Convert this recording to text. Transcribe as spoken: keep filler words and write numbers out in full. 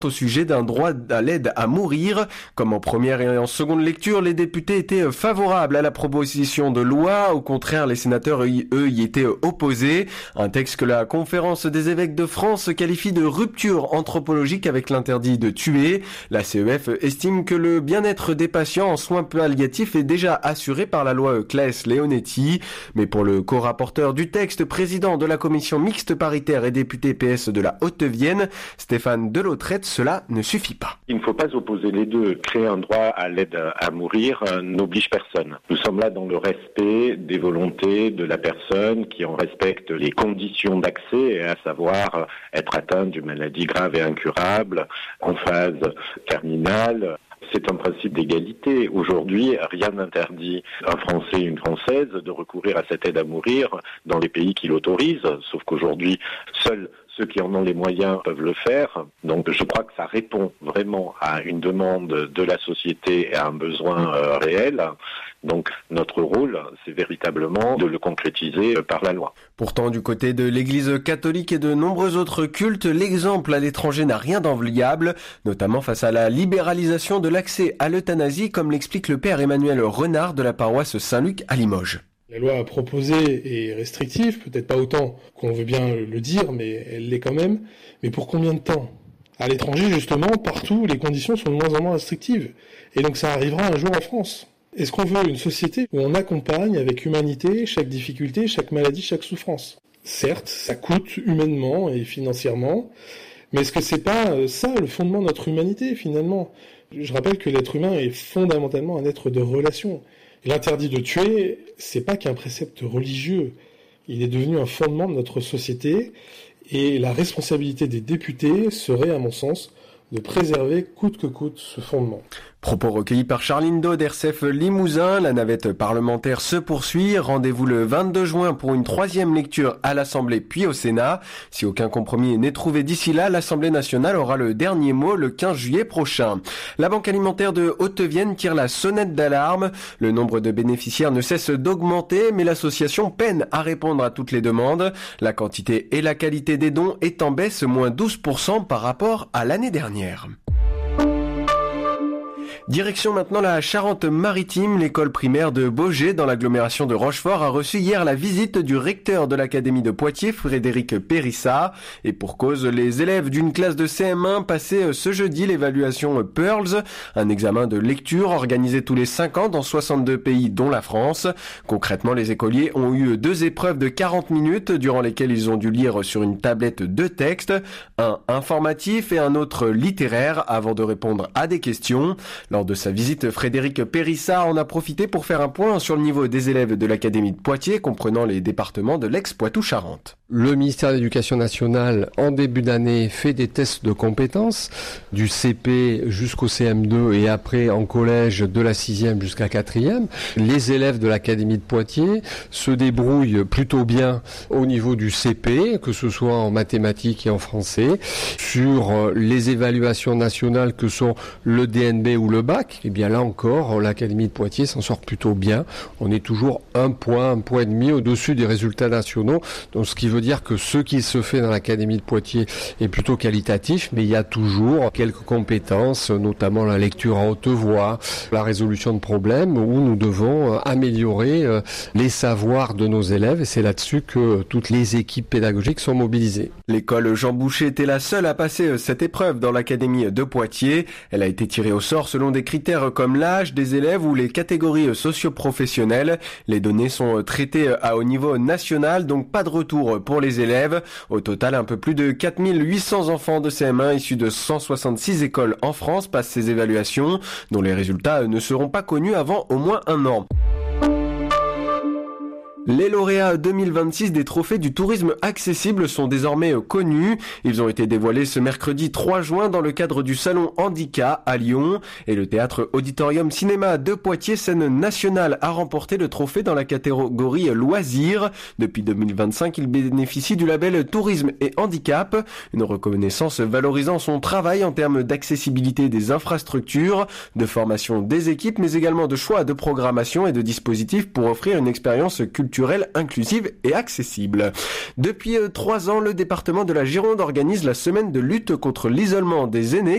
au sujet d'un droit à l'aide à mourir. Comme en première et en seconde lecture, les députés étaient favorables à la proposition de loi. Au contraire, les sénateurs, eux, y étaient opposés. Un texte que la Conférence des évêques de France qualifie de rupture anthropologique avec l'interdit de tuer. La C E F estime que le bien-être des patients en soins palliatifs est déjà assuré par la loi Claes-Leonetti. Mais pour le co-rapporteur du texte, président de la commission mixte paritaire et député P S de la Haute-Vienne, Stéphane Delautrette, cela ne suffit pas. Il ne faut pas opposer les deux. Créer un droit à l'aide à mourir euh, n'oblige personne. Nous sommes là dans le respect des volontés de la personne qui en respecte les conditions d'accès, à savoir être atteint d'une maladie grave et incurable en phase terminale. C'est un principe d'égalité. Aujourd'hui, rien n'interdit un Français et une Française de recourir à cette aide à mourir dans les pays qui l'autorisent, sauf qu'aujourd'hui, seuls ceux qui en ont les moyens peuvent le faire. Donc je crois que ça répond vraiment à une demande de la société et à un besoin euh, réel. Donc notre rôle, c'est véritablement de le concrétiser par la loi. Pourtant, du côté de l'Église catholique et de nombreux autres cultes, l'exemple à l'étranger n'a rien d'enviable, notamment face à la libéralisation de l'accès à l'euthanasie, comme l'explique le père Emmanuel Renard de la paroisse Saint-Luc à Limoges. La loi proposée est restrictive, peut-être pas autant qu'on veut bien le dire, mais elle l'est quand même. Mais pour combien de temps ? À l'étranger, justement, partout, les conditions sont de moins en moins restrictives. Et donc ça arrivera un jour en France. Est-ce qu'on veut une société où on accompagne avec humanité chaque difficulté, chaque maladie, chaque souffrance ? Certes, ça coûte humainement et financièrement, mais est-ce que c'est pas ça le fondement de notre humanité, finalement ? Je rappelle que l'être humain est fondamentalement un être de relation. L'interdit de tuer, c'est pas qu'un précepte religieux. Il est devenu un fondement de notre société et la responsabilité des députés serait, à mon sens, de préserver coûte que coûte ce fondement. Propos recueillis par Charline Daud, R C F Limousin. La navette parlementaire se poursuit. Rendez-vous le vingt-deux juin pour une troisième lecture à l'Assemblée puis au Sénat. Si aucun compromis n'est trouvé d'ici là, l'Assemblée nationale aura le dernier mot le quinze juillet prochain. La Banque alimentaire de Haute-Vienne tire la sonnette d'alarme. Le nombre de bénéficiaires ne cesse d'augmenter, mais l'association peine à répondre à toutes les demandes. La quantité et la qualité des dons est en baisse, moins douze pour cent par rapport à l'année dernière. Direction maintenant la Charente-Maritime. L'école primaire de Baugé, dans l'agglomération de Rochefort, a reçu hier la visite du recteur de l'académie de Poitiers, Frédéric Périssa. Et pour cause, les élèves d'une classe de C M un passaient ce jeudi l'évaluation Pearls, un examen de lecture organisé tous les cinq ans dans soixante-deux pays, dont la France. Concrètement, les écoliers ont eu deux épreuves de quarante minutes, durant lesquelles ils ont dû lire sur une tablette deux textes, un informatif et un autre littéraire, avant de répondre à des questions. Lors de sa visite, Frédéric Périssa en a profité pour faire un point sur le niveau des élèves de l'Académie de Poitiers, comprenant les départements de l'ex-Poitou-Charentes. Le ministère de l'Éducation nationale, en début d'année, fait des tests de compétences, du C P jusqu'au C M deux et après en collège de la sixième jusqu'à quatrième. Les élèves de l'Académie de Poitiers se débrouillent plutôt bien au niveau du C P, que ce soit en mathématiques et en français. Sur les évaluations nationales que sont le D N B ou le bac, et bien là encore, l'Académie de Poitiers s'en sort plutôt bien. On est toujours un point, un point et demi au-dessus des résultats nationaux. Donc ce qui veut dire que ce qui se fait dans l'Académie de Poitiers est plutôt qualitatif, mais il y a toujours quelques compétences, notamment la lecture à haute voix, la résolution de problèmes, où nous devons améliorer les savoirs de nos élèves, et c'est là-dessus que toutes les équipes pédagogiques sont mobilisées. L'école Jean Boucher était la seule à passer cette épreuve dans l'Académie de Poitiers. Elle a été tirée au sort selon des critères comme l'âge des élèves ou les catégories socio-professionnelles. Les données sont traitées à haut niveau national, donc pas de retour pour les élèves. Au total, un peu plus de quatre mille huit cents enfants de C M un issus de cent soixante-six écoles en France passent ces évaluations, dont les résultats ne seront pas connus avant au moins un an. Les lauréats deux mille vingt-six des trophées du tourisme accessible sont désormais connus. Ils ont été dévoilés ce mercredi trois juin dans le cadre du salon Handicap à Lyon. Et le théâtre Auditorium Cinéma de Poitiers, scène nationale, a remporté le trophée dans la catégorie loisirs. Depuis deux mille vingt-cinq, il bénéficie du label Tourisme et Handicap, une reconnaissance valorisant son travail en termes d'accessibilité des infrastructures, de formation des équipes, mais également de choix de programmation et de dispositifs pour offrir une expérience culturelle culturelle, inclusive et accessible. Depuis trois ans, le département de la Gironde organise la semaine de lutte contre l'isolement des aînés